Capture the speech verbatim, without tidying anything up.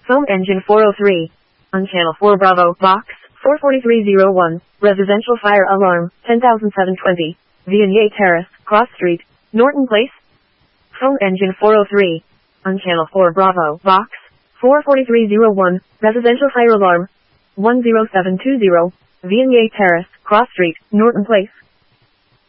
Phone engine four oh three. On channel four Bravo, box four forty-three oh one, residential fire alarm, ten thousand seven hundred twenty, Viognier Terrace, Cross Street, Norton Place. Phone engine four oh three. On channel four Bravo, box four forty-three oh one, residential fire alarm, one oh seven two oh, Viognier Terrace, Cross Street, Norton Place.